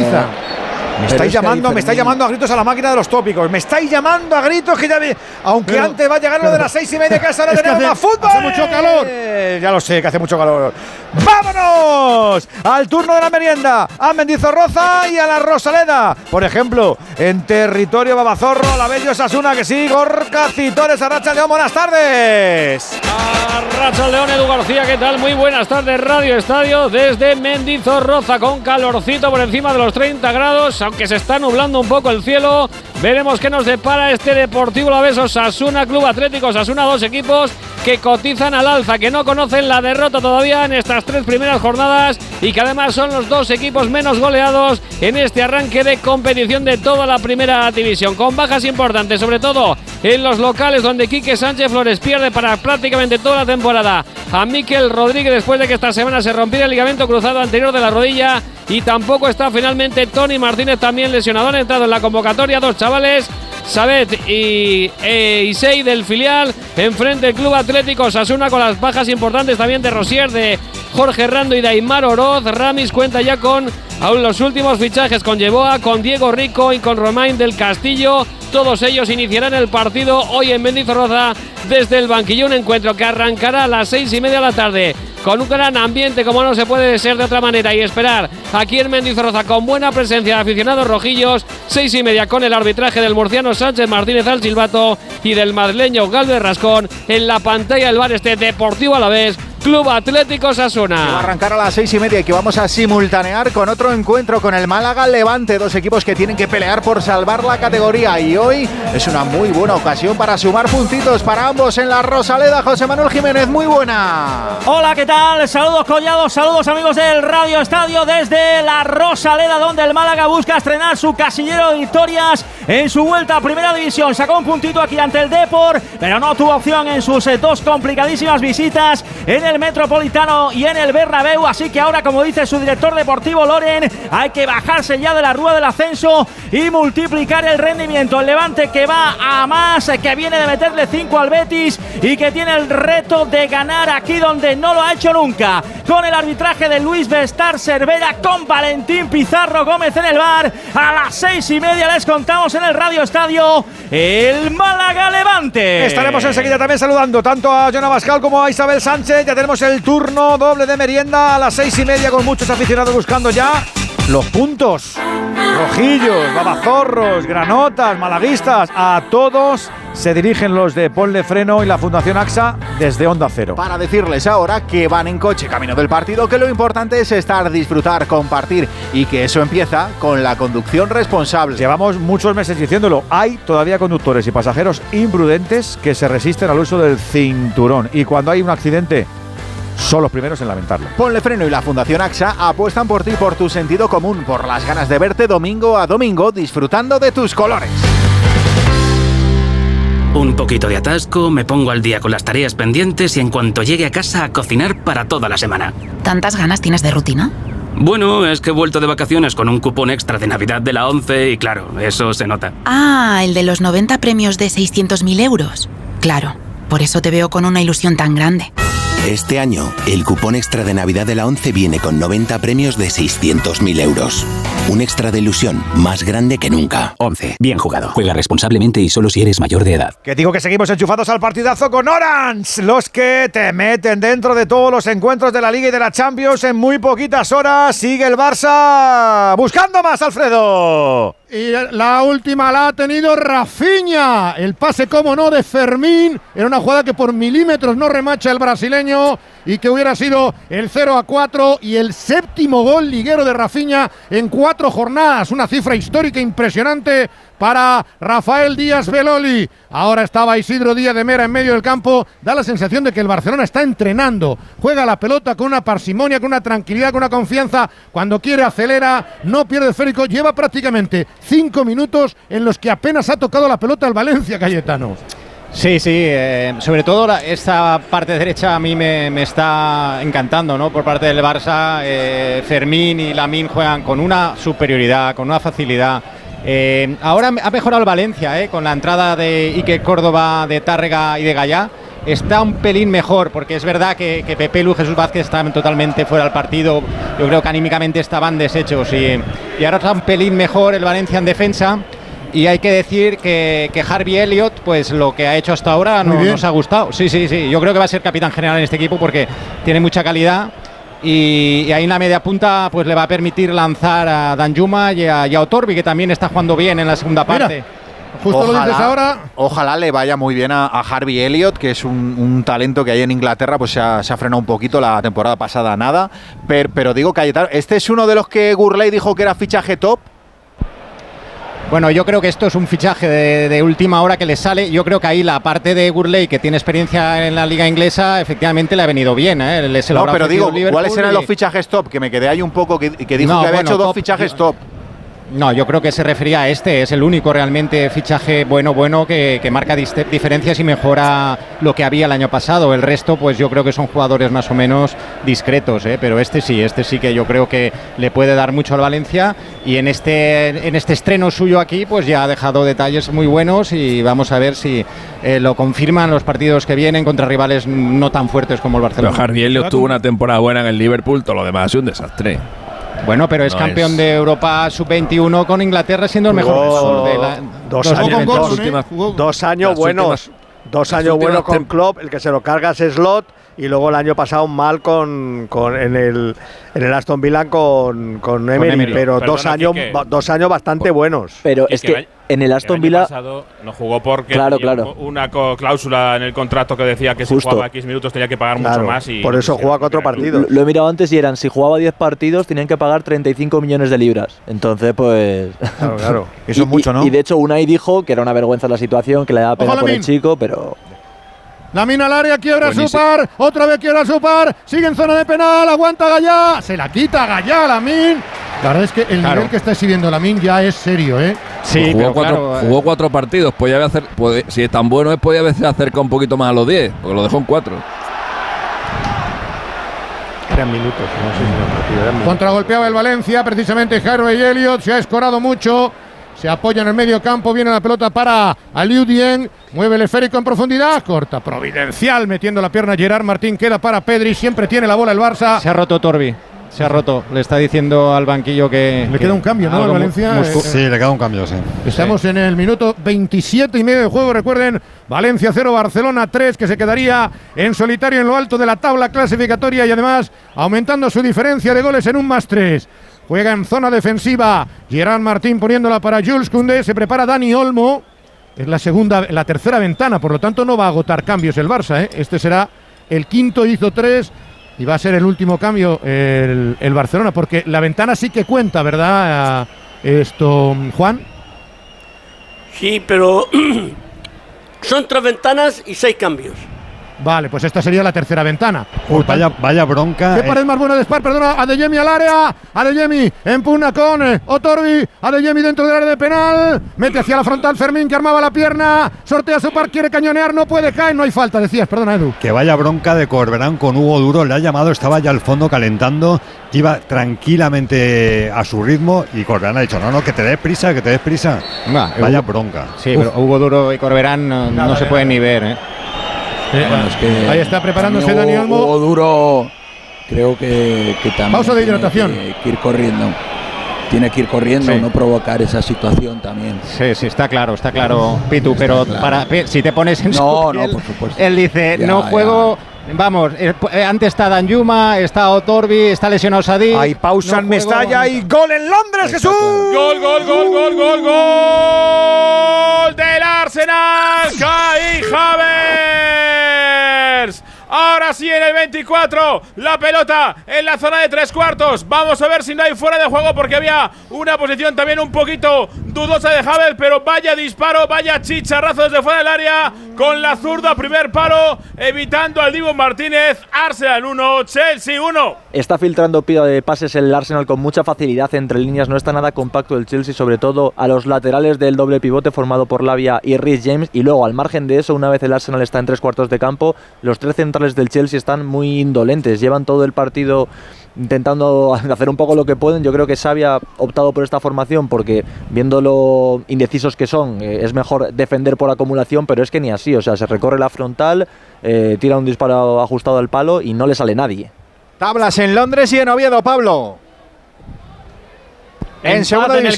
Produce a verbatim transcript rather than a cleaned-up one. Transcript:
Ibiza. Me estáis llamando, es que me estáis llamando a gritos a la máquina de los tópicos. Me estáis llamando a gritos que ya vi, aunque pero, antes va a llegar lo de las seis y media, que ahora tenemos hace, más fútbol. Hace mucho calor. Ya lo sé, que hace mucho calor. ¡Vámonos! Al turno de la merienda, a Mendizorroza y a la Rosaleda. Por ejemplo, en territorio Babazorro, la Bello Osasuna, que sí, Gorka Citores, Arracha León, buenas tardes. Arracha León, Edu García, ¿qué tal? Muy buenas tardes, Radio Estadio, desde Mendizorroza, con calorcito por encima de los treinta grados, aunque se está nublando un poco el cielo. Veremos qué nos depara este Deportivo Alavés Osasuna, Club Atlético Osasuna, dos equipos que cotizan al alza, que no conocen la derrota todavía en estas tres primeras jornadas y que además son los dos equipos menos goleados en este arranque de competición de toda la primera división, con bajas importantes, sobre todo en los locales, donde Quique Sánchez Flores pierde para prácticamente toda la temporada a Mikel Rodríguez después de que esta semana se rompiera el ligamento cruzado anterior de la rodilla, y tampoco está finalmente Tony Martínez, también lesionado. Han entrado en la convocatoria dos chavales, Sabet y e, Isei del filial, enfrente el Club Atlético Osasuna, con las bajas importantes también de Rosier, de Jorge Rando y de Aimar Oroz. Ramis cuenta ya con aún los últimos fichajes, con Yeboa, con Diego Rico y con Romain del Castillo. Todos ellos iniciarán el partido hoy en Mendizorroza desde el banquillo. Un encuentro que arrancará a las seis y media de la tarde con un gran ambiente, como no se puede ser de otra manera, y esperar aquí en Mendizorroza con buena presencia de aficionados rojillos. Seis y media con el arbitraje del murciano Sánchez Martínez al silbato y del madrileño Galvez Rascón. En la pantalla del bar este Deportivo Alavés, Club Atlético Osasuna. Que va a arrancar a las seis y media y que vamos a simultanear con otro encuentro con el Málaga Levante, dos equipos que tienen que pelear por salvar la categoría, y hoy es una muy buena ocasión para sumar puntitos para ambos en la Rosaleda. José Manuel Jiménez, muy buena. Hola, ¿qué tal? Saludos collados, saludos amigos del Radio Estadio desde la Rosaleda, donde el Málaga busca estrenar su casillero de victorias en su vuelta a Primera División. Sacó un puntito aquí ante el Depor, pero no tuvo opción en sus eh, dos complicadísimas visitas en el Metropolitano y en el Bernabéu, así que ahora, como dice su director deportivo Loren, hay que bajarse ya de la rueda del ascenso y multiplicar el rendimiento. El Levante, que va a más, que viene de meterle cinco al Betis y que tiene el reto de ganar aquí donde no lo ha hecho nunca, con el arbitraje de Luis Bestar Cervera, con Valentín Pizarro Gómez en el bar. A las seis y media les contamos en el Radio Estadio el Málaga Levante. Estaremos enseguida también saludando tanto a Jonah Bascal como a Isabel Sánchez. Ya tenemos el turno doble de merienda a las seis y media, con muchos aficionados buscando ya los puntos. Rojillos, babazorros, granotas, malaguistas, a todos se dirigen los de Ponle Freno y la Fundación AXA desde Onda Cero. Para decirles ahora que van en coche camino del partido, que lo importante es estar, disfrutar, compartir, y que eso empieza con la conducción responsable. Llevamos muchos meses diciéndolo, hay todavía conductores y pasajeros imprudentes que se resisten al uso del cinturón, y cuando hay un accidente son los primeros en lamentarlo. Ponle Freno y la Fundación AXA apuestan por ti, por tu sentido común, por las ganas de verte domingo a domingo disfrutando de tus colores. Un poquito de atasco, me pongo al día con las tareas pendientes y en cuanto llegue a casa a cocinar para toda la semana. ¿Tantas ganas tienes de rutina? Bueno, es que he vuelto de vacaciones con un cupón extra de Navidad de la ONCE y claro, eso se nota. Ah, el de los noventa premios de seiscientos mil euros. Claro, por eso te veo con una ilusión tan grande. Este año, el cupón extra de Navidad de la ONCE viene con noventa premios de seiscientos mil euros. Un extra de ilusión más grande que nunca. ONCE. Bien jugado. Juega responsablemente y solo si eres mayor de edad. Que digo que seguimos enchufados al partidazo con Orange, los que te meten dentro de todos los encuentros de la Liga y de la Champions en muy poquitas horas. Sigue el Barça buscando más, Alfredo. Y la última la ha tenido Rafinha. El pase, como no, de Fermín. Era una jugada que por milímetros no remacha el brasileño y que hubiera sido el cero a cuatro y el séptimo gol liguero de Rafinha en cuatro jornadas. Una cifra histórica impresionante para Rafael Díaz Beloli. Ahora estaba Isidro Díaz de Mera en medio del campo. Da la sensación de que el Barcelona está entrenando. Juega la pelota con una parsimonia, con una tranquilidad, con una confianza. Cuando quiere acelera, no pierde el esférico. Lleva prácticamente cinco minutos en los que apenas ha tocado la pelota al Valencia, Cayetano. Sí, sí, eh, sobre todo la, esta parte derecha a mí me, me está encantando, ¿no? Por parte del Barça, eh, Fermín y Lamine juegan con una superioridad, con una facilidad. Eh, ahora ha mejorado el Valencia, eh, con la entrada de Iker Córdoba, de Tárrega y de Gallá, está un pelín mejor, porque es verdad que, que Pepe Lu y Jesús Vázquez estaban totalmente fuera del partido. Yo creo que anímicamente estaban deshechos y, y ahora está un pelín mejor el Valencia en defensa. Y hay que decir que, que Harvey Elliott, pues lo que ha hecho hasta ahora no, nos ha gustado. Sí, sí, sí. Yo creo que va a ser capitán general en este equipo porque tiene mucha calidad. Y, y ahí en la media punta pues le va a permitir lanzar a Danjuma y a, y a Otorbi, que también está jugando bien en la segunda parte. Mira, justo ojalá, lo dices ahora. Ojalá le vaya muy bien a, a Harvey Elliott, que es un, un talento que hay en Inglaterra, pues se ha, se ha frenado un poquito la temporada pasada, nada. Pero, pero digo, Cayetano, ¿este es uno de los que Gurley dijo que era fichaje top? Bueno, yo creo que esto es un fichaje de, de última hora que le sale. Yo creo que ahí la parte de Gurley, que tiene experiencia en la liga inglesa, efectivamente le ha venido bien, ¿eh? Le, se no, pero digo, ¿cuáles eran y... los fichajes top? Que me quedé ahí un poco, que, que dijo no, que había bueno, hecho dos top, fichajes top. No, yo creo que se refería a este, es el único realmente fichaje bueno, bueno, que, que marca diferencias y mejora lo que había el año pasado. El resto, pues yo creo que son jugadores más o menos discretos, ¿eh? Pero este sí, este sí que yo creo que le puede dar mucho al Valencia y en este, en este estreno suyo aquí, pues ya ha dejado detalles muy buenos y vamos a ver si eh, lo confirman los partidos que vienen contra rivales no tan fuertes como el Barcelona. Pero Harvey Elliott tuvo una temporada buena en el Liverpool, todo lo demás es un desastre. Bueno, pero es no campeón es... de Europa sub veintiuno con Inglaterra, siendo el mejor jugó de la, dos, dos años, dos, últimas, dos años buenos, últimas, dos años buenos con Klopp, el que se lo carga es Slot y luego el año pasado mal con, con en el en el Aston Villa con, con Emery, con Emery. pero Perdona, dos años que, dos años bastante por, buenos. Pero es que, que en el Aston Villa no jugó porque claro, tenía claro. una cláusula en el contrato que decía que Justo. si jugaba X minutos tenía que pagar claro, mucho más y por eso juega cuatro partidos. Lo he mirado antes y eran, si jugaba diez partidos tenían que pagar treinta y cinco millones de libras. Entonces, pues claro, claro. Eso es mucho, ¿no? Y, y de hecho Unai dijo que era una vergüenza la situación, que le daba pena Ojo, por el chico, pero Lamine al área, quiebra su par, otra vez quiebra su par, sigue en zona de penal, aguanta Gallá, se la quita Gallá, Lamine. La verdad es que el claro. nivel que está exhibiendo Lamine ya es serio, ¿eh? Sí, pues jugó, cuatro, claro, jugó cuatro partidos, podía hacer, puede, si es tan bueno es, podía haberse acercado un poquito más a los diez, porque lo dejó en cuatro. Eran minutos, no sé si eran partidos, eran minutos. Contragolpeaba el Valencia, precisamente Harvey Elliott, se ha escorado mucho. Se apoya en el medio campo, viene la pelota para Aliou Dieng, mueve el esférico en profundidad, corta, providencial, metiendo la pierna Gerard Martín, queda para Pedri, siempre tiene la bola el Barça. Se ha roto Torbi, se ha roto, le está diciendo al banquillo que… Le que queda un cambio, ¿no? Al Valencia. Eh, sí, le queda un cambio, sí. Estamos sí. en el minuto veintisiete y medio de juego, recuerden, Valencia cero, Barcelona tres, que se quedaría en solitario en lo alto de la tabla clasificatoria y además aumentando su diferencia de goles en un más tres. Juega en zona defensiva Gerard Martín poniéndola para Jules Koundé. Se prepara Dani Olmo. Es la segunda, la tercera ventana, por lo tanto no va a agotar cambios el Barça, ¿eh? Este será el quinto, hizo tres y va a ser el último cambio el, el Barcelona, porque la ventana sí que cuenta, ¿verdad? Esto, Juan. Sí, pero son tres ventanas y seis cambios. Vale, pues esta sería la tercera ventana. Uy, vaya, vaya bronca. ¿Qué eh. pared más buena de Spar? Perdona, Adeyemi al área. Adeyemi empuna con eh, Otorbi. Adeyemi dentro del área de penal. Mete hacia la frontal Fermín, que armaba la pierna. Sortea su par, quiere cañonear, no puede, caer. No hay falta, decías, perdona, Edu. Que vaya bronca de Corberán con Hugo Duro. Le ha llamado, estaba ya al fondo calentando. Iba tranquilamente a su ritmo y Corberán ha dicho, no, no, que te des prisa, que te des prisa. Nah, vaya Hugo, bronca. Sí, Uf. pero Hugo Duro y Corberán no, no, no se pueden ni ver, ¿eh? Eh, bueno, es que ahí está preparándose Dani Olmo. Hugo Duro, creo que, que también pausa de hidratación. Tiene que ir corriendo. Tiene que ir corriendo, sí. no provocar esa situación también. Sí, sí, está claro, está claro, Pitu, está pero claro. para si te pones en no, su piel, no, por supuesto. Él dice, ya, no juego. Ya. Vamos, eh, antes está Danjuma, está Otorbi, está lesionado Sadik. Hay pausa en no Mestalla y gol en Londres, Jesús. Gol, gol, gol, gol, gol, gol del Arsenal. Kai Havertz. Ahora sí en el veinticuatro, la pelota en la zona de tres cuartos. Vamos a ver si no hay fuera de juego porque había una posición también un poquito dudosa de Havertz, pero vaya disparo, vaya chicharrazo desde fuera del área con la zurda, primer palo, evitando al Dibu Martínez. Arsenal uno, Chelsea uno. Está filtrando de pases el Arsenal con mucha facilidad entre líneas, no está nada compacto el Chelsea, sobre todo a los laterales del doble pivote formado por Lavia y Reece James, y luego al margen de eso, una vez el Arsenal está en tres cuartos de campo, los tres centrales del Chelsea están muy indolentes, llevan todo el partido intentando hacer un poco lo que pueden. Yo creo que Xavi ha optado por esta formación porque, viendo lo indecisos que son, eh, es mejor defender por acumulación, pero es que ni así, o sea, se recorre la frontal, eh, tira un disparo ajustado al palo y no le sale nadie. Tablas en Londres y en Oviedo, Pablo. En segunda división.